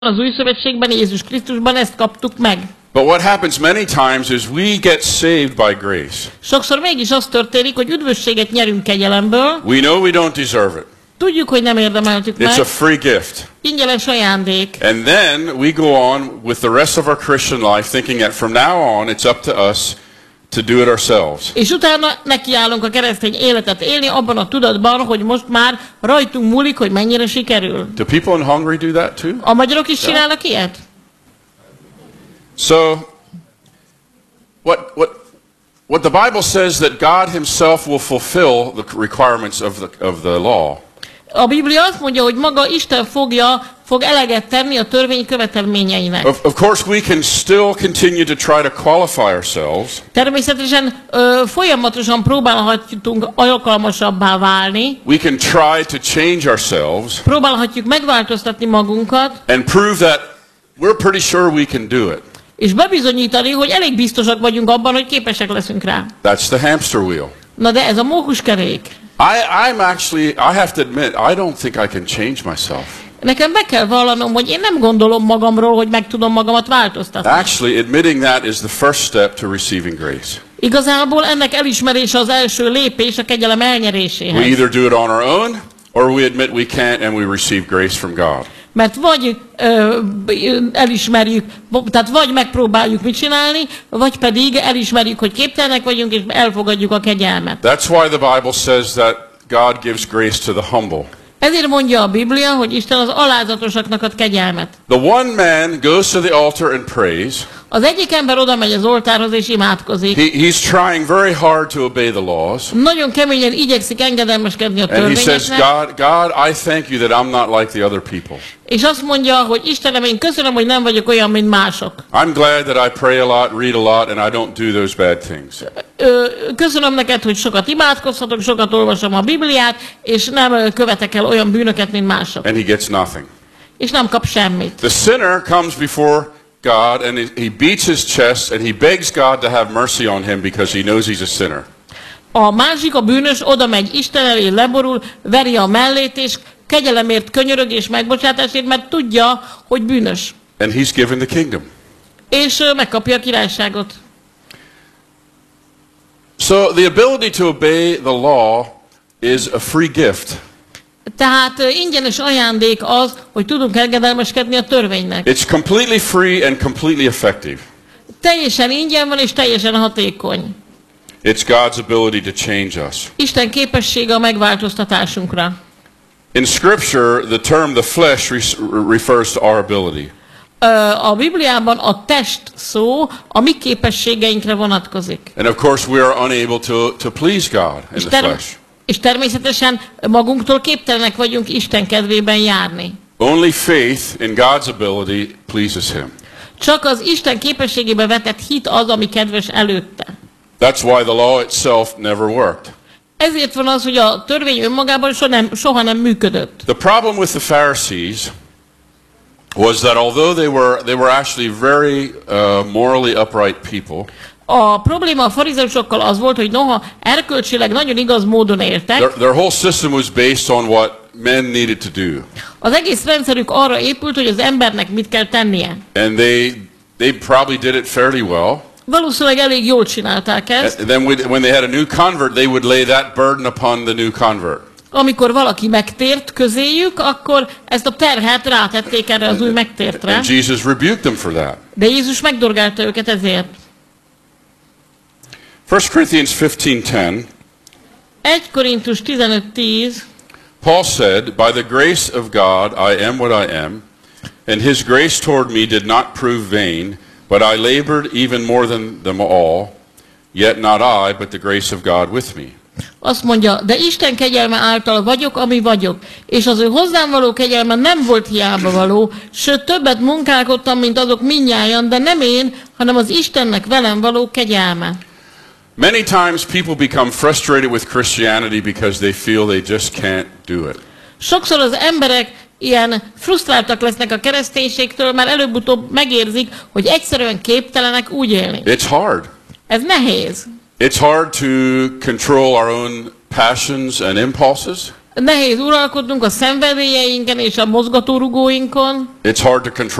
az új szövetségben, Jézus Krisztusban ezt kaptuk meg. But what happens many times is we get saved by grace. Sokszor mégis az történik, hogy üdvösséget nyerünk kegyelemből. We know we don't deserve it. Tudjuk, hogy nem érdemeltük meg. It's a free gift. Ingyenes ajándék. And then we go on with the rest of our Christian life thinking that from now on it's up to us to do it ourselves. És utána nekiállunk a keresztény életet élni abban a tudatban, hogy most már rajtunk múlik, hogy mennyire sikerül. Do people in Hungary do that too? A magyarok is csinálnak ilyet? So, what the Bible says that God Himself will fulfill the requirements of the law. A Biblia azt mondja, hogy maga Isten fog eleget tenni a törvény követelményeinek. Of course, we can still continue to try to qualify ourselves. Természetesen folyamatosan próbálhatunk alkalmasabbá válni. We can try to change ourselves. Próbálhatjuk megváltoztatni magunkat. And prove that we're pretty sure we can do it. És bebizonyítani, hogy elég biztosak vagyunk abban, hogy képesek leszünk rá. That's the hamster wheel. Na de ez a mókuskerék. I have to admit, I don't think I can change myself. Nekem be kell vallanom, hogy én nem gondolom magamról, hogy meg tudom magamat változtatni. Actually, admitting that is the first step to receiving grace. Igazából ennek elismerése az első lépés a kegyelem elnyeréséhez. We either do it on our own, or we admit we can't and we receive grace from God. Mert vagy elismerjük, tehát vagy megpróbáljuk mit csinálni, vagy pedig elismerjük, hogy képtelenek vagyunk, és elfogadjuk a kegyelmet. That's why the Bible says that God gives grace to the humble. Ezért mondja a Biblia, hogy Isten az alázatosaknak ad kegyelmet. The one man goes to the altar and prays. Az egyik ember oda megy az oltárhoz és imádkozik. He's trying very hard to obey the laws. Nagyon keményen igyekszik engedelmeskedni a törvényeknek. And he says, God, I thank you that I'm not like the other people. És azt mondja, hogy Istenem, én köszönöm, hogy nem vagyok olyan, mint mások. I'm glad that I pray a lot, read a lot, and I don't do those bad things. Köszönöm neked, hogy sokat imádkozhatok, sokat olvasom a Bibliát, és nem követek el olyan bűnöket, mint mások. And he gets nothing. És nem kap semmit. The sinner comes before God and he beats his chest and he begs God to have mercy on him because he knows he's a sinner. A másik, a bűnös, oda megy Isten elé, leborul, veri a mellét, és kegyelemért könyörög és megbocsátásért, mert tudja, hogy bűnös. And he's given the kingdom. És megkapja a királyságot. So the ability to obey the law is a free gift. Tehát ingyenes ajándék az, hogy tudunk engedelmeskedni a törvénynek. It's completely free and completely effective. Teljesen ingyen van és teljesen hatékony. It's God's ability to change us. Isten képessége a megváltoztatásunkra. In Scripture, the term the flesh refers to our ability. A Bibliában a test szó a mi képességeinkre vonatkozik. And of course we are unable to please God in the flesh. És természetesen magunktól képtelenek vagyunk Isten kedvében járni. Only faith in God's ability pleases Him. Csak az Isten képességébe vetett hit az, ami kedves előtte. That's why the law itself never worked. Ezért van az, hogy a törvény önmagában soha nem működött. The problem with the Pharisees was that although they were actually very morally upright people. A probléma a farizeusokkal az volt, hogy noha erkölcsileg nagyon igaz módon éltek. Their whole system was based on what men needed to do. Az egész rendszerük arra épült, hogy az embernek mit kell tennie. And they probably did it fairly well. Valószínűleg elég jól csinálták ezt. And then when they had a new convert, they would lay that burden upon the new convert. Amikor valaki megtért közéjük, akkor ezt a terhet rátették erre az új megtértre. And Jesus rebuked them for that. De Jézus megdorgálta őket ezért. 1 Corinthians 15:10. 1 Korintus 15:10. Paul said, "By the grace of God I am what I am, and his grace toward me did not prove vain, but I labored even more than them all, yet not I, but the grace of God with me." Azt mondja, de Isten kegyelme által vagyok, ami vagyok, és az ő hozzám való kegyelme nem volt hiába való, sőt többet munkálkodtam, mint azok mindnyájan, de nem én, hanem az Istennek velem való kegyelme. Many times people become frustrated with Christianity because they feel they just can't do it. Sokszor az emberek ilyen frusztráltak lesznek a kereszténységtől, mert előbb-utóbb megérzik, hogy egyszerűen képtelenek úgy élni. It's hard. Ez nehéz. It's hard to control our own passions and impulses. Nehéz uralkodnunk a szenvedélyeinken és a mozgatórugóinkon. It's hard to control